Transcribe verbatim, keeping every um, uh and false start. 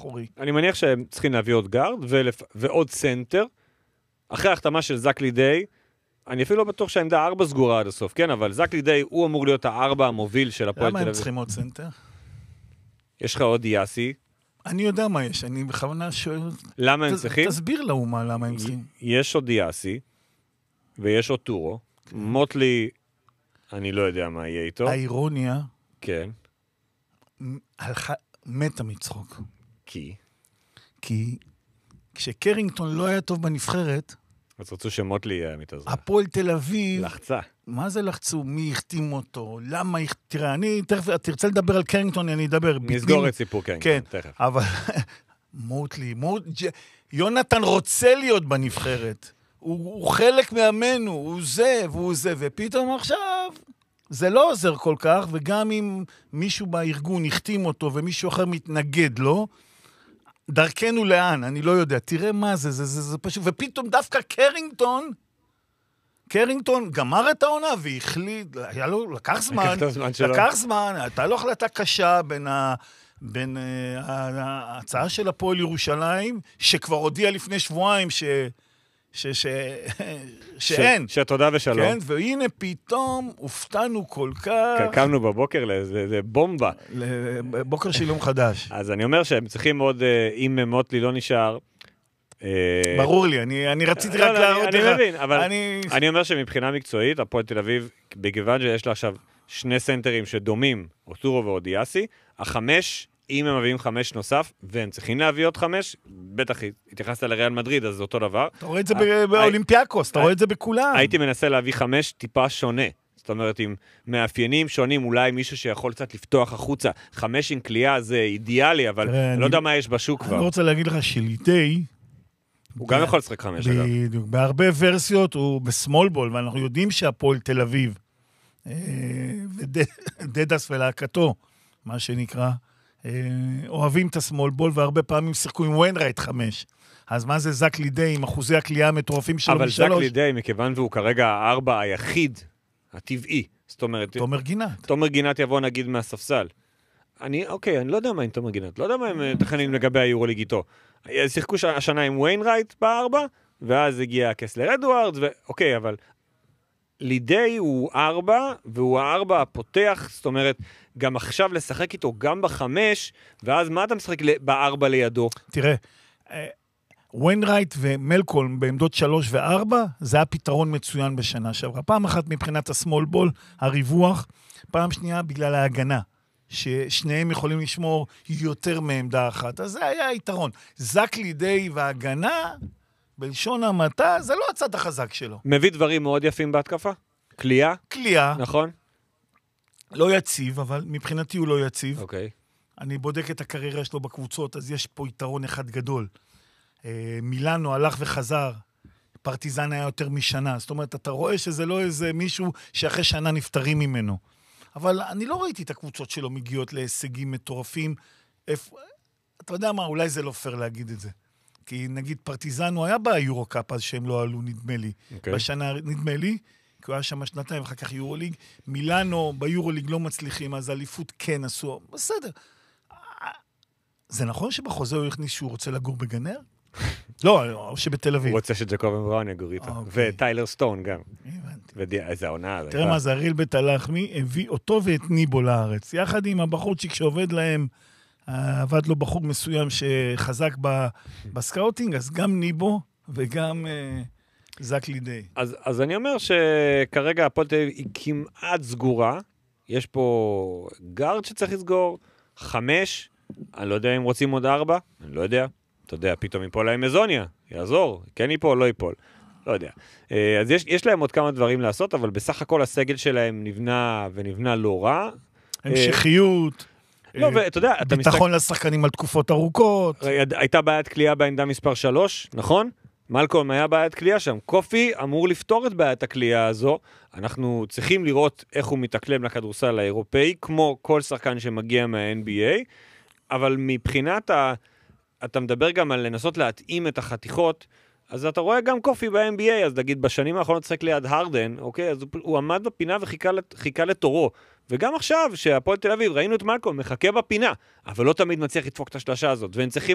אחורי. אני מניח שהם צריכים להביא עוד גארד ולפ... ועוד סנטר. אחרי ההחתמה של זק לידי, אני אפילו לא בטוח שהעמדה ארבע סגורה עד הסוף, כן, אבל זק לידי הוא אמור להיות הארבע המוביל של הפועל תל אביב. למה הם צריכים עוד סנטר? יש לך עוד יאסי. אני יודע מה יש, אני בכוונה שואל... למה הם ת, צריכים? תסביר לאומה למה הם צריכים. יש עוד יאסי, ויש עוד טורו. מוטלי, אני לא יודע מה יהיה איתו. האירוניה... כן. הלכה, מתה מצחוק. כי? כי כשקרינגטון לא היה טוב בנבחרת... אז רצו שמוטלי יהיה מתעזר. הפועל תל אביב... לחצה. מה זה לחצו? מי החתים אותו? למה... תראה, אני תכף... תרצה לדבר על קרינגטון, אני אדבר. נסגור את סיפור קרינגטון, כן, תכף. אבל... מוטלי, מוטלי... יונתן רוצה להיות בנבחרת. הוא, הוא חלק מאמנו, הוא זה והוא זה, ופתאום עכשיו... זה לא עוזר כל כך, וגם אם מישהו בארגון החתים אותו ומישהו אחר מתנגד לו, דרכנו לאן, אני לא יודע. תראה מה זה, זה, זה, זה פשוט. ופתאום דווקא קרינגטון, קרינגטון גמר את העונה והחליט, היה לו, לקח זמן, לקח את הזמן שלו. לקח זמן, הייתה לו החלטה קשה בין, ה, בין uh, ההצעה של הפועל ירושלים, שכבר הודיע לפני שבועיים ש... ש, ש, שאין. ש, שתודה ושלום. כן, והנה פתאום הופתענו כל כך. קמנו בבוקר לאיזה בומבה. לבוקר שילום חדש. אז אני אומר שהם צריכים עוד, אם מוטלי לא נשאר... ברור לי, אני, אני רציתי רק להראות לך. אני מבין, אבל אני... אני אומר שמבחינה מקצועית, הפועל תל אביב, בגוון שיש לה עכשיו שני סנטרים שדומים, אוטורו ואודיאסי, החמש... אם הם מביאים חמש נוסף, והם צריכים להביא עוד חמש, בטח התייחסת לריאל מדריד, אז זה אותו דבר. אתה רואה את זה באולימפיאקוס, אתה רואה את זה בכולם. הייתי מנסה להביא חמש טיפה שונה. זאת אומרת, עם מאפיינים שונים, אולי מישהו שיכול קצת לפתוח החוצה. חמש עם קליעה זה אידיאלי, אבל אני לא יודע מה יש בשוק כבר. אני רוצה להגיד לך שלידי... הוא גם יכול לשחק חמש, אגב. בדיוק. בהרבה ורסיות הוא בסמול בול, ואנחנו יודעים שהפועל תל אביב, ודדס ולהקתו, מה שנקרא, אוהבים את הסמול בול, והרבה פעמים שיחקו עם וויינרייט חמש. אז מה זה זק לידי עם אחוזי הקליעה המטורפים שלו אבל משלוש? זק לידי, מכיוון והוא כרגע הארבע היחיד, הטבעי. זאת אומרת... תומר גינת. תומר גינת יבוא נגיד מהספסל. אני, אוקיי, אני לא יודע מה עם תומר גינת. לא יודע מה הם תכנים לגבי היורוליג איתו. שיחקו השנה עם וויינרייט בארבע, ואז הגיע קסלר אדוארדס, ואוקיי, אבל... לידי הוא ארבע, והוא הארבע הפותח, זאת אומרת, גם עכשיו לשחק איתו גם בחמש, ואז מה אתה משחק בארבע לידו? תראה, וויינרייט ומלקולם בעמדות שלוש וארבע, זה היה פתרון מצוין בשנה שעברה. פעם אחת מבחינת הסמול בול, הריווח, פעם שנייה בגלל ההגנה, ששניהם יכולים לשמור יותר מעמדה אחת. אז זה היה היתרון. זק לידי וההגנה... בלשון המעטה, זה לא הצד החזק שלו. מביא דברים מאוד יפים בהתקפה? קליעה? קליעה. נכון? לא יציב, אבל מבחינתי הוא לא יציב. אוקיי. אני בודק את הקריירה שלו בקבוצות, אז יש פה יתרון אחד גדול. מילאנו הלך וחזר, פרטיזן היה יותר משנה. זאת אומרת, אתה רואה שזה לא איזה מישהו שאחרי שנה נפטרים ממנו. אבל אני לא ראיתי את הקבוצות שלו מגיעות להישגים מטורפים. אתה יודע מה, אולי זה לא פייר להגיד את זה. כי נגיד פרטיזן הוא היה ביורוקאפ אז שהם לא עלו, נדמה לי. Okay. בשנה, נדמה לי, כי הוא היה שם שנתיים ואחר כך יורוליג. מילאנו ביורוליג לא מצליחים, אז אליפות כן עשו. בסדר. זה נכון שבחוזה הוא הכניס שהוא רוצה לגור בגנר? לא, או שבתל אביב. הוא רוצה שג'קובן בראון יגור איתו. Okay. וטיילר סטון גם. הבנתי. איזה עונה. תראה מה זה, אריאל בית הלחמי הביא אותו ואת ניבו לארץ. יחד עם הבחורצ'יק שעובד להם... עבד לו בחור מסוים שחזק בסקאוטינג, אז גם ניבו וגם זק לידי. אז, אז אני אומר שכרגע הפועל תל אביב היא כמעט סגורה, יש פה גארד שצריך לסגור, חמש, אני לא יודע אם רוצים עוד ארבע, אני לא יודע, אתה יודע, פתאום ייפול להם מזוניה, יעזור, כן ייפול, לא ייפול, לא יודע. אז יש, יש להם עוד כמה דברים לעשות, אבל בסך הכל הסגל שלהם נבנה ונבנה לא רע. המשכיות. לא, ואתה יודע, אתה מסתכל... ביטחון לשחקנים על תקופות ארוכות. הייתה בעיית קליעה בעמדה מספר שלוש, נכון? מלקולם היה בעיית קליעה שם. קופי אמור לפתור את בעיית הקליעה הזו. אנחנו צריכים לראות איך הוא מתאקלם לכדורסל האירופאי, כמו כל שחקן שמגיע מה-אן בי איי, אבל מבחינת ה... אתה מדבר גם על לנסות להתאים את החתיכות, אז אתה רואה גם קופי ב-אן בי איי, אז נגיד בשנים האחרונות צחק ליד הרדן, אוקיי? אז הוא, הוא עמד בפינה וחיכה לתורו. וגם עכשיו, שהפועל תל אביב, ראינו את מלקולם, מחכה בפינה, אבל לא תמיד מצליח לדפוק את השלשה הזאת, והם צריכים